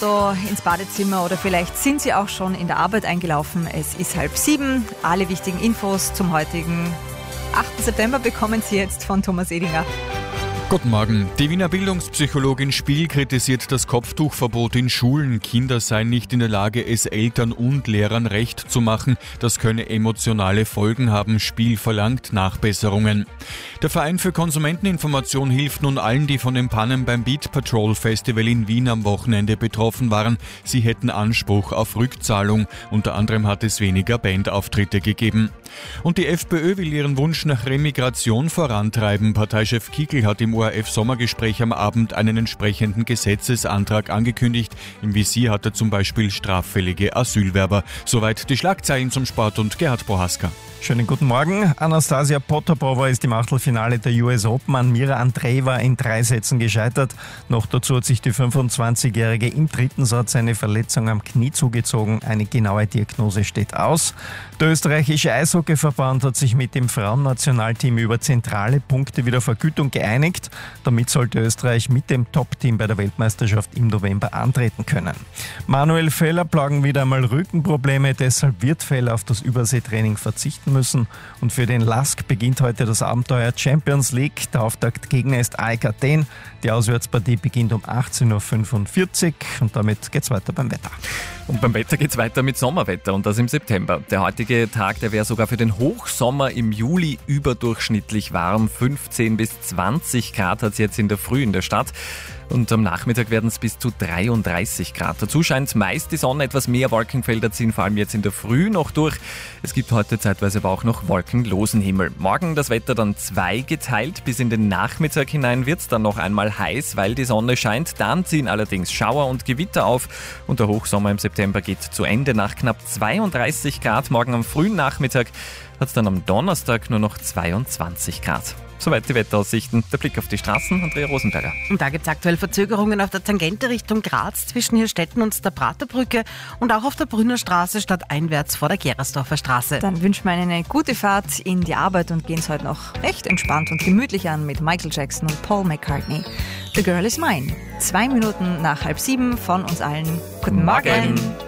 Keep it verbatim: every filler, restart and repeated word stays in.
Auto, ins Badezimmer oder vielleicht sind Sie auch schon in der Arbeit eingelaufen. Es ist halb sieben. Alle wichtigen Infos zum heutigen achten September bekommen Sie jetzt von Thomas Edinger. Guten Morgen. Die Wiener Bildungspsychologin Spiel kritisiert das Kopftuchverbot in Schulen. Kinder seien nicht in der Lage, es Eltern und Lehrern recht zu machen. Das könne emotionale Folgen haben. Spiel verlangt Nachbesserungen. Der Verein für Konsumenteninformation hilft nun allen, die von den Pannen beim Beat Patrol Festival in Wien am Wochenende betroffen waren. Sie hätten Anspruch auf Rückzahlung. Unter anderem hat es weniger Bandauftritte gegeben. Und die FPÖ will ihren Wunsch nach Remigration vorantreiben. Parteichef Kickl hat im O R F-Sommergespräch am Abend einen entsprechenden Gesetzesantrag angekündigt. Im Visier hat er zum Beispiel straffällige Asylwerber. Soweit die Schlagzeilen zum Sport und Gerhard Prohaska. Schönen guten Morgen. Anastasia Potapova ist im Achtelfinale der U S Open an Mira Andreeva in drei Sätzen gescheitert. Noch dazu hat sich die fünfundzwanzigjährige im dritten Satz eine Verletzung am Knie zugezogen. Eine genaue Diagnose steht aus. Der österreichische Eishockeyverband hat sich mit dem Frauennationalteam über zentrale Punkte wieder Vergütung geeinigt. Damit sollte Österreich mit dem Top-Team bei der Weltmeisterschaft im November antreten können. Manuel Feller plagen wieder einmal Rückenprobleme, deshalb wird Feller auf das Überseetraining verzichten müssen. Und für den Lask beginnt heute das Abenteuer Champions League. Der Auftaktgegner ist A E K Athen. Die Auswärtspartie beginnt um achtzehn Uhr fünfundvierzig und damit geht's weiter beim Wetter. Und beim Wetter geht's weiter mit Sommerwetter und das im September. Der heutige Tag, der wäre sogar für den Hochsommer im Juli überdurchschnittlich warm. fünfzehn bis zwanzig Grad hat es jetzt in der Früh in der Stadt. Und am Nachmittag werden es bis zu dreiunddreißig Grad. Dazu scheint meist die Sonne, etwas mehr Wolkenfelder ziehen, vor allem jetzt in der Früh noch durch. Es gibt heute zeitweise aber auch noch wolkenlosen Himmel. Morgen das Wetter dann zweigeteilt. Bis in den Nachmittag hinein wird es dann noch einmal heiß, weil die Sonne scheint. Dann ziehen allerdings Schauer und Gewitter auf. Und der Hochsommer im September geht zu Ende nach knapp zweiunddreißig Grad. Morgen am frühen Nachmittag hat es dann am Donnerstag nur noch zweiundzwanzig Grad. Soweit die Wetteraussichten. Der Blick auf die Straßen, Andrea Rosenberger. Und da gibt es aktuell Verzögerungen auf der Tangente Richtung Graz zwischen Hirstetten und der Praterbrücke und auch auf der Brünner Straße stadteinwärts vor der Gerersdorfer Straße. Dann wünschen wir Ihnen eine gute Fahrt in die Arbeit und gehen es heute noch recht entspannt und gemütlich an mit Michael Jackson und Paul McCartney. The Girl is Mine. Zwei Minuten nach halb sieben von uns allen. Guten Morgen. Morgen.